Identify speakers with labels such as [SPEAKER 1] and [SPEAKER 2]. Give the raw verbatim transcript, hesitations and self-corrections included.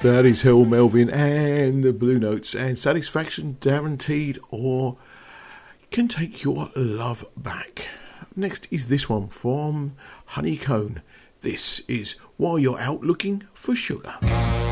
[SPEAKER 1] That is Hell Melvin and the Blue Notes, and Satisfaction Guaranteed, or Can Take Your Love Back. Next is this one from Honeycomb. This is While You're Out Looking for Sugar.